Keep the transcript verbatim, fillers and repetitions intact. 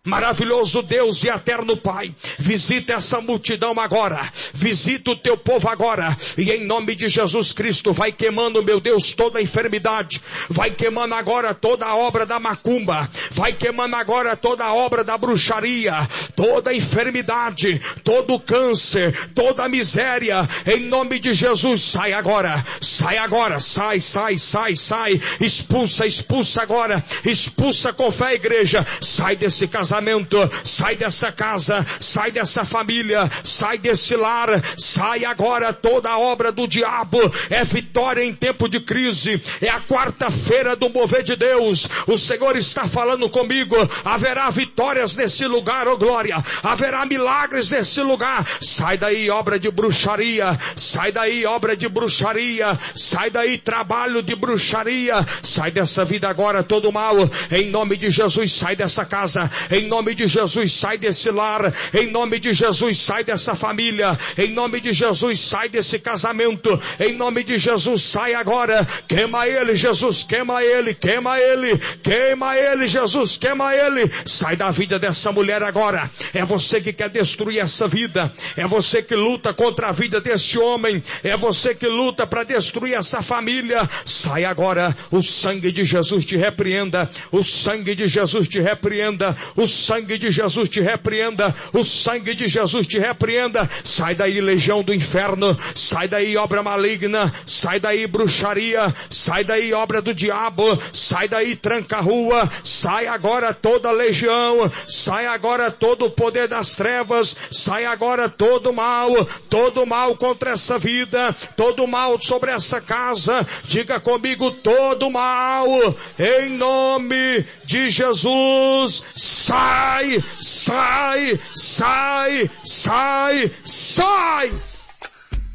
Maravilhoso Deus e eterno Pai, visita essa multidão agora, visita o teu povo agora, e em nome de Jesus Cristo, vai queimando, meu Deus, toda a enfermidade, vai queimando agora toda a obra da macumba, vai queimando agora toda a obra da bruxaria, toda a enfermidade, todo o câncer, toda a miséria, em nome de Jesus, sai agora, sai agora, sai, sai, sai, sai, expulsa, expulsa agora, expulsa com fé a igreja, sai desse casamento, sai dessa casa, sai dessa família, sai desse lar, sai agora toda a obra do diabo. É vitória em tempo de crise, é a quarta-feira do mover de Deus. O Senhor está falando comigo, haverá vitórias nesse lugar, oh glória, haverá milagres nesse lugar. Sai daí obra de bruxaria, sai daí obra de bruxaria, sai daí trabalho de bruxaria, sai dessa vida agora todo mal, em nome de Jesus, sai dessa casa, em nome de Jesus, sai desse lar, em nome de Jesus, sai dessa família, em nome de Jesus, sai desse casamento, em nome de Jesus, sai agora, queima ele, Jesus, queima ele, queima ele, queima ele, Jesus, queima ele, sai da vida dessa mulher agora. É você que quer destruir essa vida, é você que luta contra a vida desse homem, é você que luta para destruir essa família, sai agora, o sangue de Jesus te repreenda, o sangue de Jesus te repreenda, o sangue de Jesus te repreenda, o sangue de Jesus te repreenda, sai daí legião do inferno, sai daí obra maligna, sai daí bruxaria, sai daí obra do diabo, sai daí tranca-rua, sai agora toda legião, sai agora todo o poder das trevas, sai agora todo mal, todo mal contra essa vida, todo mal sobre essa casa, diga comigo, todo mal, em nome de Jesus, sai, sai, sai, sai, sai.